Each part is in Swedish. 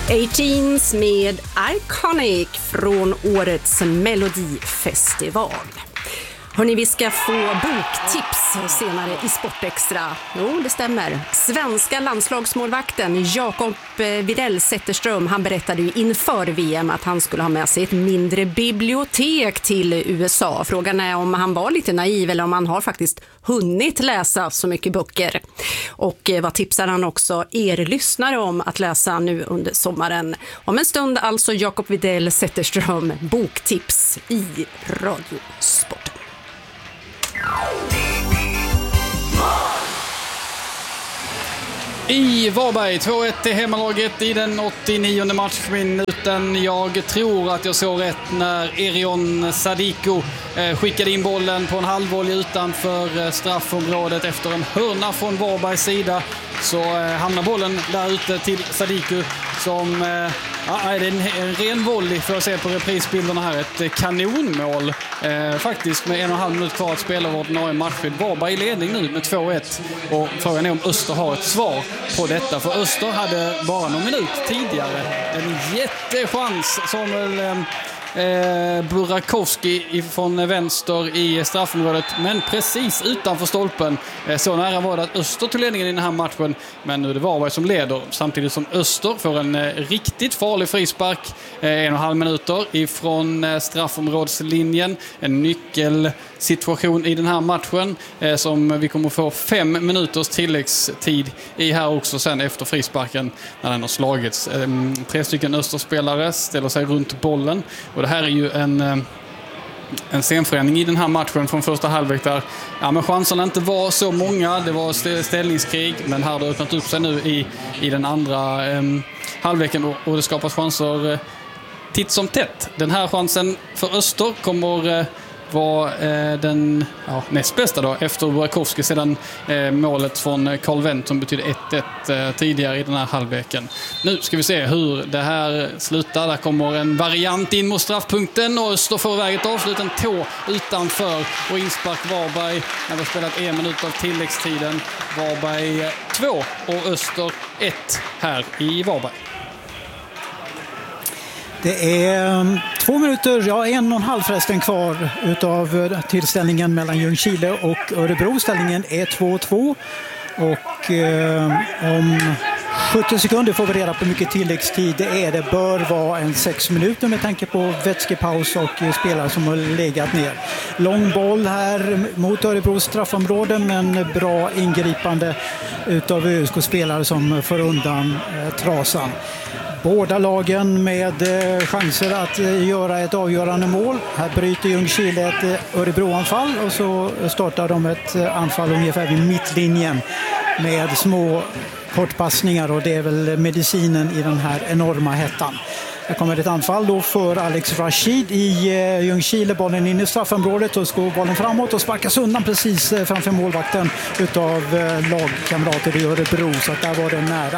18s med Iconic från årets Melodifestival. Hörrni, vi ska få boktips senare i Sportextra. Jo, det stämmer. Svenska landslagsmålvakten Jakob Widell Zetterström, han berättade ju inför VM att han skulle ha med sig ett mindre bibliotek till USA. Frågan är om han var lite naiv eller om han har faktiskt hunnit läsa så mycket böcker. Och vad tipsar han också er lyssnare om att läsa nu under sommaren? Om en stund alltså Jakob Widell Zetterström, boktips i Radiosporten. I Varberg 2-1 till hemmalaget i den 89:e matchminuten. Jag tror att jag såg rätt när Erion Sadiko skickade in bollen på en halvvolley utanför straffområdet efter en hörna från Varbergs sida. Så hamnar bollen där ute till Sadiko som är det en ren volley för att se på reprisbilderna här. Ett kanonmål faktiskt med 1,5 minut kvar att spela vårt ordinarie matchtid. Varberg i ledning nu med 2-1 och frågan är om Öster har ett svar på detta. För Öster hade bara någon minut tidigare en jättechans som Burakovsky från vänster i straffområdet, men precis utanför stolpen. Så nära var det att Öster tog ledningen i den här matchen, men nu är det Varberg som leder samtidigt som Öster får en riktigt farlig frispark 1,5 minuter ifrån straffområdslinjen. En nyckelsituation i den här matchen som vi kommer få 5 minuters tilläggstid i här också sen efter frisparken när den har slagits. 3 stycken Österspelare ställer sig runt bollen och det här är ju en scenförändring i den här matchen från första halvlek där men chanserna inte var så många. Det var ställningskrig, men här har det öppnat upp sig nu i den andra halvleken och det skapas chanser titt som tätt. Den här chansen för Öster kommer var den näst bästa då efter Burakovsky sedan målet från Carl Wendt som betyder 1-1 tidigare i den här halvleken. Nu ska vi se hur det här slutar. Där kommer en variant in mot straffpunkten och Öster får iväg ett avslut, en tå utanför och inspark Varberg när vi har spelat 1 minut av tilläggstiden. Varberg 2 och Öster 1 här i Varberg. Det är 2 minuter, 1,5 förresten kvar utav tillställningen mellan Ljungskile och Örebro. Ställningen är 2-2 och om 70 sekunder får vi reda på mycket tilläggstid det är. Det bör vara en 6 minuter med tanke på vätskepaus och spelare som har legat ner. Lång boll här mot Örebros straffområde, men bra ingripande utav ÖSK-spelare som får undan trasan. Båda lagen med chanser att göra ett avgörande mål. Här bryter Ljungskile ett Örebro-anfall och så startar de ett anfall ungefär vid mittlinjen med små kortpassningar och det är väl medicinen i den här enorma hettan. Det kommer ett anfall då för Alex Rashid i Ljungskile. Bollen in i straffområdet och går bollen framåt och sparkas undan precis framför målvakten utav lagkamrater i Örebro, så att där var det nära.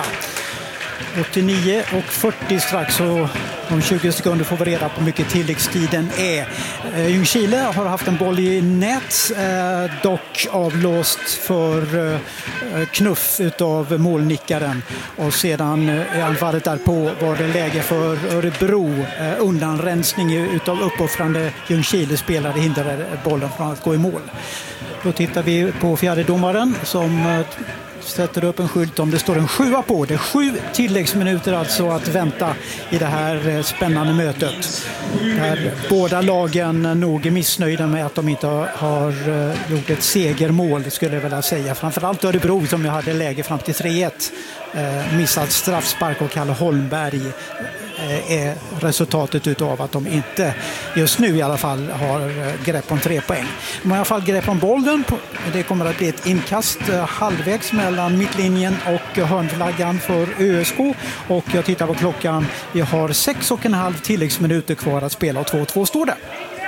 89 och 40 strax och om 20 sekunder får vi reda på mycket tilläggstiden är. Ljungskile har haft en boll i nät, dock avlåst för knuff utav målnickaren och sedan i anfallet därpå var det läge för Örebro. Undanrensning utav uppoffrande Ljungskile spelare hindrade bollen från att gå i mål. Då tittar vi på fjärde domaren som sätter upp en skylt om det står en 7 på. Det är 7 tilläggsminuter alltså att vänta i det här spännande mötet. Där båda lagen nog är missnöjda med att de inte har gjort ett segermål, skulle jag vilja säga. Framförallt Örebro som ju hade läge fram till 3-1. Missad straffspark och Kalle Holmberg är resultatet utav att de inte just nu i alla fall har grepp om 3 poäng. De har i alla fall grepp om bollen. Det kommer att bli ett inkast halvvägs mellan mittlinjen och hörnflaggan för ÖSK. Och jag tittar på klockan. Vi har 6,5 tilläggsminuter kvar att spela och 2-2 står det.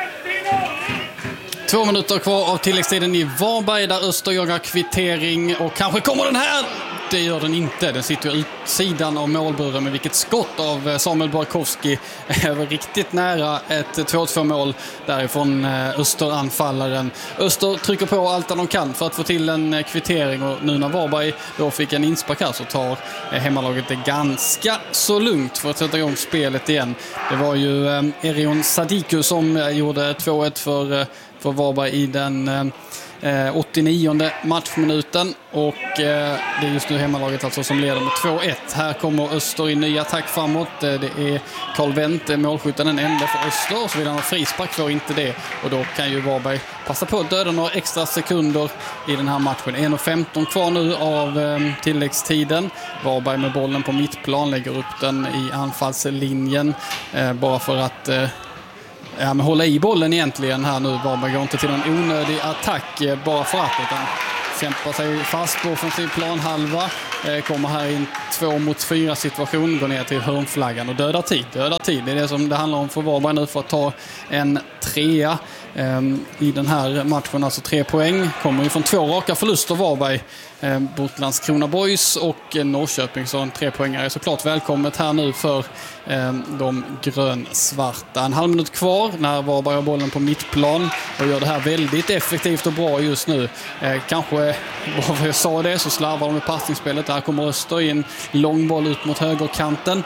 2 minuter kvar av tilläggstiden i Varberg där Öster jagar kvittering och kanske kommer den här det gör den inte. Den sitter utsidan av målburen, med vilket skott av Samuel Borkowski är riktigt nära ett 2-2 mål därifrån Österanfallaren. Öster trycker på allt de kan för att få till en kvittering, och nu när Varberg då fick en inspark här så tar hemmalaget det ganska så lugnt för att sätta igång spelet igen. Det var ju Erion Sadiku som gjorde 2-1 för Varberg i den 89:e matchminuten, och det är just nu hemmalaget alltså som leder med 2-1. Här kommer Öster i ny attack framåt. Det är Carl Wendt, målskytten, den enda för Öster, och så vill han ha frispark, får inte det, och då kan ju Varberg passa på att döda några extra sekunder i den här matchen. 1:15 kvar nu av tilläggstiden. Varberg med bollen på mittplan, lägger upp den i anfallslinjen bara för att men hålla i bollen egentligen här nu. Varberg går inte till någon onödig attack bara för att, utan kämpar sig fast på offensiv planhalva. Kommer här i en 2-mot-4 situation, går ner till hörnflaggan och dödar tid. Det är det som det handlar om för Varberg nu, för att ta en 3 i den här matchen. Alltså 3 poäng. Kommer ju från 2 raka förluster Varberg. Mot Landskrona Boys och Norrköping, så en 3-poängare är såklart välkommet här nu för de grön-svarta. En halv minut kvar när Varberg har bollen på mittplan och gör det här väldigt effektivt och bra just nu. Kanske, vad jag sa det, så slarvar de med passningsspelet. Här kommer Öster in, lång boll ut mot högerkanten.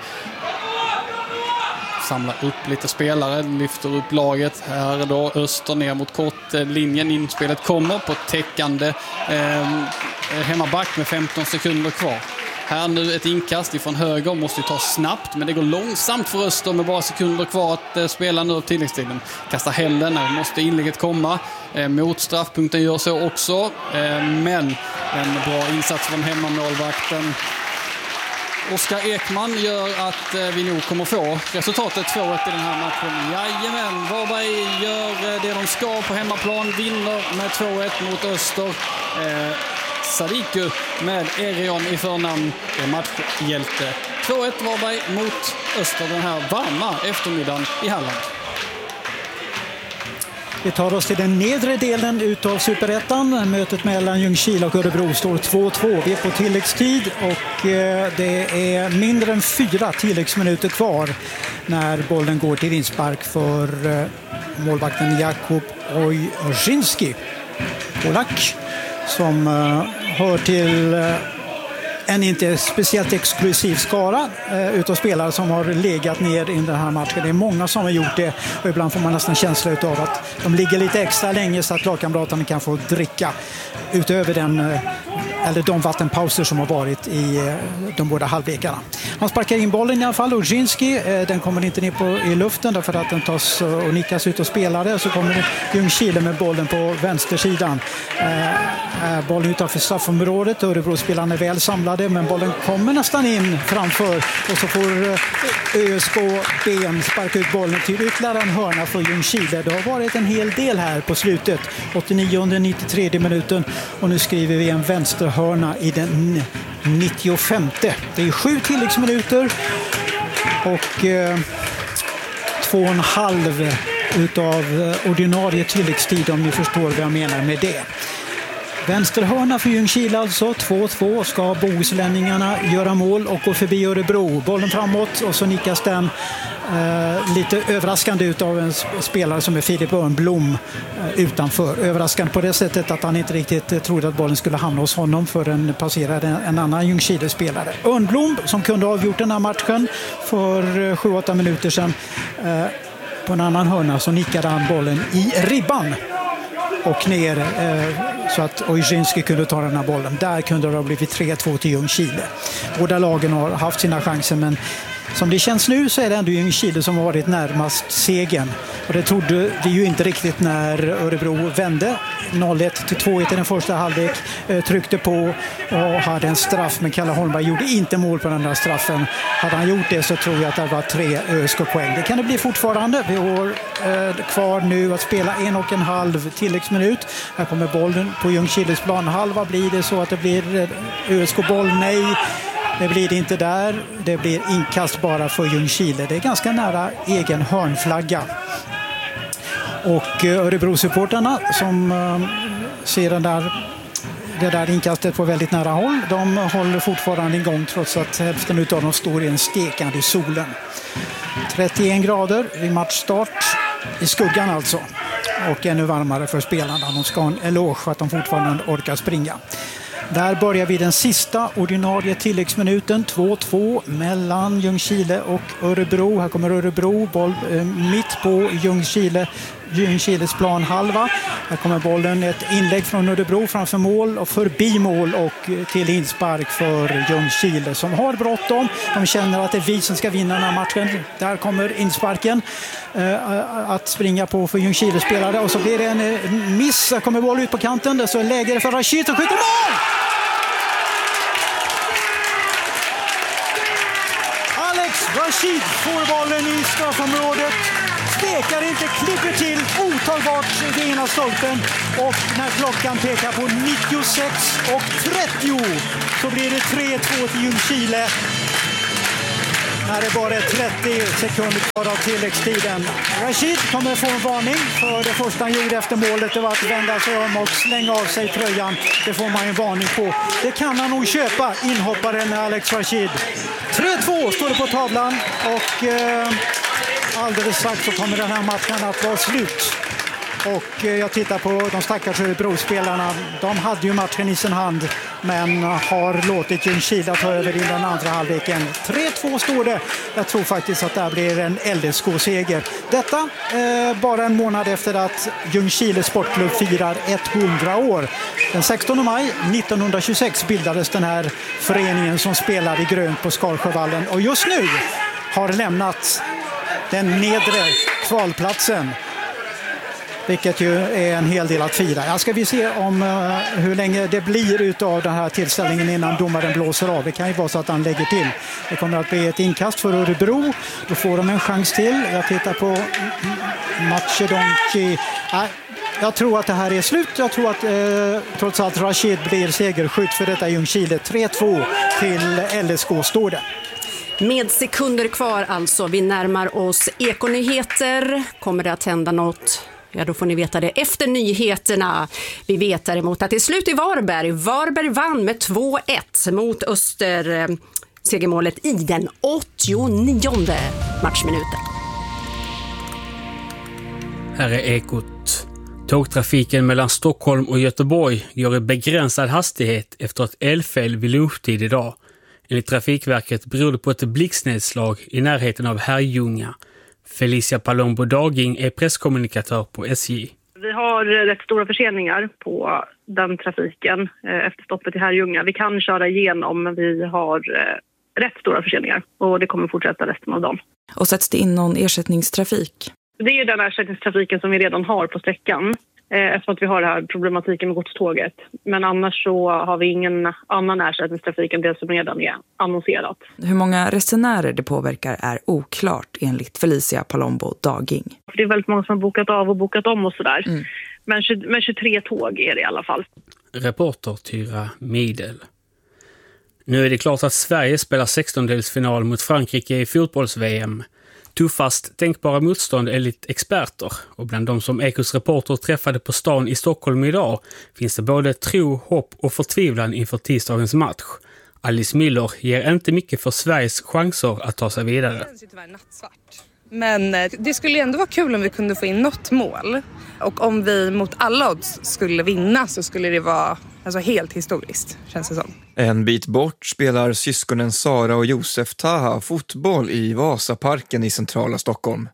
Samlar upp lite spelare, lyfter upp laget. Här är då Öster ner mot kortlinjen. Inspelet kommer på täckande hemmaback med 15 sekunder kvar. Här nu ett inkast ifrån höger, måste ju ta snabbt, men det går långsamt för Öster med bara sekunder kvar att spela nu av tilläggstiden. Kastar hällen, måste inlägget komma. Mot straffpunkten gör så också, men en bra insats från hemmamålvakten Oskar Ekman gör att vi nog kommer få resultatet 2-1 i den här matchen. Jajamän, Varberg gör det de ska på hemmaplan, vinner med 2-1 mot Öster. Sadiku med Erion i förnamn är matchhjälte. 2-1 Varberg mot Öster den här varma eftermiddagen i Halland. Vi tar oss till den nedre delen utav Superettan. Mötet mellan Ljungskile och Örebro står 2-2. Vi är på tilläggstid och det är mindre än 4 tilläggsminuter kvar när bollen går till inspark för målvakten Jakub Ojrzynski. Polak som hör till en inte speciellt exklusiv skara utav spelare som har legat ner i den här matchen. Det är många som har gjort det, och ibland får man nästan känsla av att de ligger lite extra länge så att lagkamraterna kan få dricka utöver de vattenpauser som har varit i de båda halvlekarna. Han sparkar in bollen i alla fall, Ojrzynski. Den kommer inte ner i luften därför att den tas och nickas ut av spelare. Så kommer Ljungskile med bollen på vänstersidan. Bollen utanför straffområdet. Örebro-spelarna är väl samlade, men bollen kommer nästan in framför, och så får ÖSK Ben sparka ut bollen till ytterligare en hörna för Ljungskile. Det har varit en hel del här på slutet. 89-93 minuten, och nu skriver vi en vänsterhörna i den 95. Det är 7 tilläggsminuter och 2,5 utav ordinarie tilläggstid, om ni förstår vad jag menar med det. Vänsterhörna för Ljungskile alltså, 2-2. Ska bohuslänningarna göra mål och gå förbi Örebro. Bollen framåt, och så nickas den lite överraskande ut av en spelare som är Filip Örnblom utanför. Överraskande på det sättet att han inte riktigt trodde att bollen skulle hamna hos honom för den passerade en annan Ljungskile-spelare. Örnblom som kunde ha avgjort den här matchen för 7-8 minuter sedan. På en annan hörna så nickade han bollen i ribban och ner så att Ojrzynski kunde ta den här bollen. Där kunde det ha blivit 3-2 till Ljungskile. Båda lagen har haft sina chanser, men som det känns nu så är det ändå Ljungskile som har varit närmast segern. Och det trodde vi ju inte riktigt när Örebro vände 0-1 till 2-1 i den första halvlek. Tryckte på och hade en straff, men Kalle Holmberg gjorde inte mål på den där straffen. Hade han gjort det så tror jag att det var 3 ÖSK-poäng. Det kan det bli fortfarande. Vi har kvar nu att spela 1,5 tilläggsminut. Här kommer bollen på Ljungskiles planhalva. Blir det så att det blir ÖSK-boll? Nej. Det blir det inte där. Det blir inkast bara för Ljungskile. Det är ganska nära egen hörnflagga. Och Örebro-supporterna som ser det där inkastet på väldigt nära håll. De håller fortfarande igång trots att hälften av dem står i en stekande solen. 31 grader vid matchstart, i skuggan alltså. Och ännu varmare för spelarna. De ska ha en eloge för att de fortfarande orkar springa. Där börjar vi den sista ordinarie tilläggsminuten. 2-2 mellan Ljungskile och Örebro. Här kommer Örebro, boll mitt på Ljungskiles planhalva. Här kommer bollen, ett inlägg från Örebro framför mål och förbi mål och till inspark för Ljungskile som har bråttom. De känner att det är vi som ska vinna den här matchen. Där kommer insparken att springa på för Ljungskiles spelare och så blir det en miss. Här kommer boll ut på kanten. Det är så läge för Rashid som skjuter mål! Rashid får bollen i straffområdet, stekar inte, klipper till otagbart i ena stolpen och när klockan pekar på 96:30 så blir det 3-2 till Ljungskile. När det bara är 30 sekunder kvar av tilläggstiden. Rashid kommer få en varning för det första han gjorde efter målet. Det var att vända sig om och slänga av sig tröjan. Det får man en varning på. Det kan han nog köpa, inhopparen Alex Rashid. 3-2 står det på tavlan och alldeles strax så kommer den här matchen att vara slut. Och jag tittar på de stackars Örebro-spelarna. De hade ju matchen i sin hand men har låtit Ljungskile ta över i den andra halvleken. 3-2 står det. Jag tror faktiskt att det blir en LSK-seger. Detta bara en månad efter att Ljungskile sportklubb firar 100 år. Den 16 maj 1926 bildades den här föreningen som spelar i grönt på Skarsjövallen. Och just nu har lämnat den nedre kvalplatsen. Vilket ju är en hel del att fira. Jag ska vi se om hur länge det blir utav den här tillställningen innan domaren blåser av. Det kan ju vara så att han lägger till. Det kommer att bli ett inkast för Örebro. Då får de en chans till. Jag tittar på Macedonci. Jag tror att det här är slut. Jag tror att trots allt Rashid blir segerskytt för detta Ljungskile. 3-2 till LSK står det. Med sekunder kvar alltså. Vi närmar oss Ekonyheter. Kommer det att hända något? Ja, då får ni veta det efter nyheterna. Vi vet däremot att det är slut i Varberg. Varberg vann med 2-1 mot Öster. Segermålet i den 89:e matchminuten. Här är Ekot. Tågtrafiken mellan Stockholm och Göteborg går i begränsad hastighet efter ett elfel vid lunchtid idag. Enligt Trafikverket beror det på ett blixtnedslag i närheten av Herrljunga. Felicia Palombo Daging är presskommunikatör på SJ. Vi har rätt stora förseningar på den trafiken efter stoppet i Herrljunga. Vi kan köra igenom, men vi har rätt stora förseningar och det kommer fortsätta resten av dagen. Och sätts det in någon ersättningstrafik? Det är ju den ersättningstrafiken som vi redan har på sträckan eftersom att vi har den här problematiken med godståget. Men annars så har vi ingen annan ersättningstrafik än det som redan är annonserat. Hur många resenärer det påverkar är oklart enligt Felicia Palombo Daging. Det är väldigt många som har bokat av och bokat om och sådär. Men 23 tåg är det i alla fall. Reporter Tyra Midel. Nu är det klart att Sverige spelar 16-delsfinal mot Frankrike i fotbolls-VM. Tuffast tänkbara motstånd enligt experter och bland de som Ekos reporter träffade på stan i Stockholm idag finns det både tro, hopp och förtvivlan inför tisdagens match. Alice Miller ger inte mycket för Sveriges chanser att ta sig vidare. Det känns ju tyvärr nattsvart. Men det skulle ändå vara kul om vi kunde få in något mål. Och om vi mot alla odds skulle vinna så skulle det vara helt historiskt, känns det som. En bit bort spelar syskonen Sara och Josef Taha fotboll i Vasaparken i centrala Stockholm.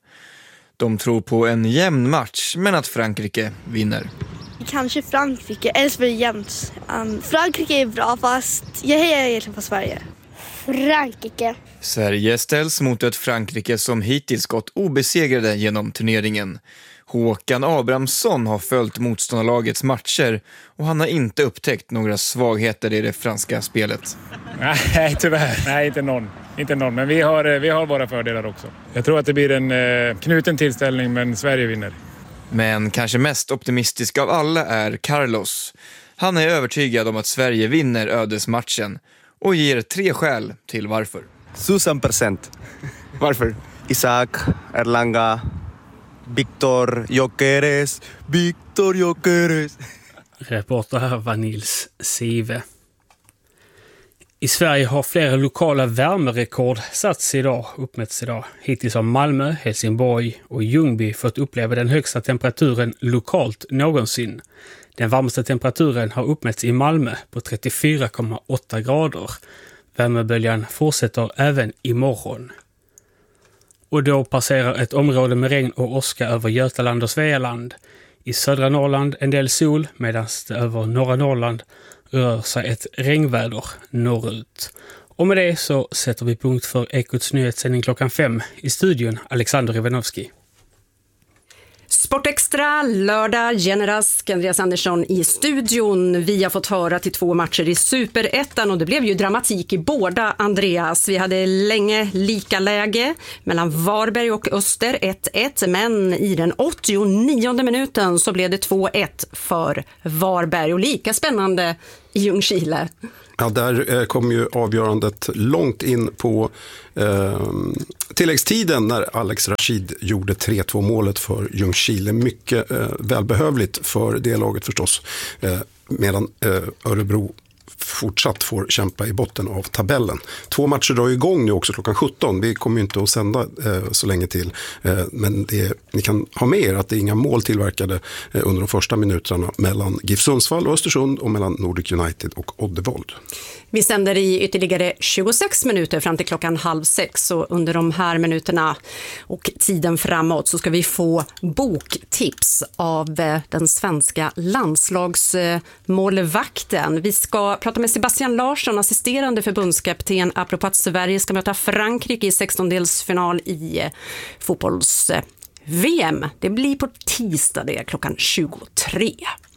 De tror på en jämn match, men att Frankrike vinner. Kanske Frankrike, eller så blir det jämnt. Frankrike är bra, fast jag hejar egentligen på Sverige. Frankrike. Sverige ställs mot ett Frankrike som hittills gått obesegrade genom turneringen. Håkan Abrahamsson har följt motståndarlagets matcher och han har inte upptäckt några svagheter i det franska spelet. Nej, tyvärr. Nej, inte någon. Men vi har våra fördelar också. Jag tror att det blir en knuten tillställning, men Sverige vinner. Men kanske mest optimistisk av alla är Carlos. Han är övertygad om att Sverige vinner ödesmatchen och ger 3 skäl till varför. 1000%. Varför? Isaac, Erlanga, Victor Gyökeres. Reporter här var Nils Sive. I Sverige har flera lokala värmerekord uppmätts idag. Hittills har Malmö, Helsingborg och Ljungby fått uppleva den högsta temperaturen lokalt någonsin. Den varmaste temperaturen har uppmätts i Malmö på 34,8 grader. Värmeböljan fortsätter även imorgon. Och då passerar ett område med regn och åska över Götaland och Svealand. I södra Norrland en del sol, medan det över norra Norrland rör sig ett regnväder norrut. Och med det så sätter vi punkt för Ekots nyhetssändning 5:00. I studion Alexander Ivanovski. Sportextra, lördag, Generask, Andreas Andersson i studion. Vi har fått höra till 2 matcher i Superettan och det blev ju dramatik i båda, Andreas. Vi hade länge lika läge mellan Varberg och Öster, 1-1. Men i den 89:e minuten så blev det 2-1 för Varberg och lika spännande i Ljungskile. Ja, där kom ju avgörandet långt in på tilläggstiden när Alex Rashid gjorde 3-2 målet för Ljungskile. Mycket välbehövligt för det laget förstås, medan Örebro fortsatt får kämpa i botten av tabellen. 2 matcher drar igång nu också klockan 17. Vi kommer ju inte att sända så länge till. Men ni kan ha med er att det är inga mål tillverkade under de första minuterna mellan GIF Sundsvall och Östersund och mellan Nordic United och Oddevold. Vi sänder i ytterligare 26 minuter fram till klockan 5:30 och under de här minuterna och tiden framåt så ska vi få boktips av den svenska landslagsmålvakten. Vi ska prata med Sebastian Larsson, assisterande förbundskapten, apropå att Sverige ska möta Frankrike i 16-delsfinal i fotbolls-VM. Det blir på tisdag, det är klockan 23.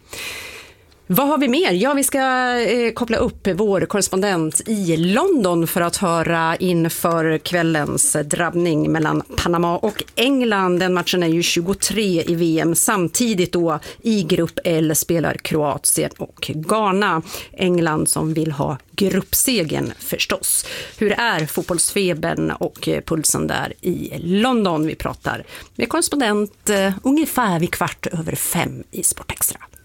Vad har vi mer? Ja, vi ska koppla upp vår korrespondent i London för att höra inför kvällens drabbning mellan Panama och England. Den matchen är ju 23 i VM. Samtidigt då i grupp L spelar Kroatien och Ghana. England som vill ha gruppsegen förstås. Hur är fotbollsfebern och pulsen där i London? Vi pratar med korrespondent ungefär vid 4:15 i Sportextra.